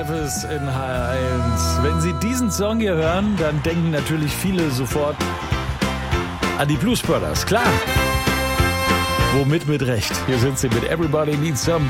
Travis in HR1. Wenn Sie diesen Song hier hören, dann denken natürlich viele sofort an die Blues Brothers. Klar. Womit mit Recht. Hier sind sie mit Everybody Needs Some